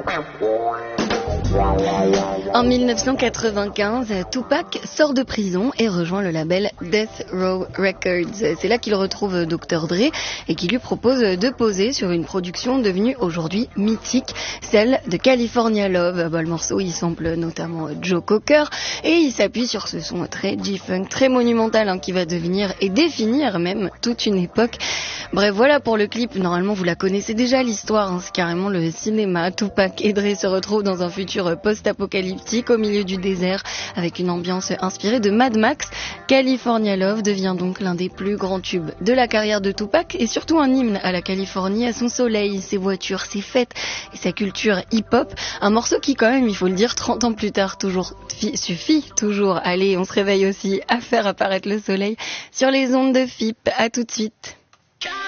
En 1995, Tupac sort de prison et rejoint le label Death Row Records. C'est là qu'il retrouve Dr. Dre et qui lui propose de poser sur une production devenue aujourd'hui mythique, celle de California Love. Le morceau, il sample notamment Joe Cocker et il s'appuie sur ce son très G-Funk, très monumental, qui va devenir et définir même toute une époque. Bref, voilà pour le clip. Normalement, vous la connaissez déjà l'histoire, c'est carrément le cinéma. Tupac et Dre se retrouvent dans un futur post-apocalyptique au milieu du désert avec une ambiance inspirée de Mad Max. California Love devient donc l'un des plus grands tubes de la carrière de Tupac et surtout un hymne à la Californie, à son soleil, ses voitures, ses fêtes et sa culture hip-hop. Un morceau qui quand même, il faut le dire, 30 ans plus tard, suffit toujours. Allez, on se réveille aussi à faire apparaître le soleil sur les ondes de FIP. À tout de suite.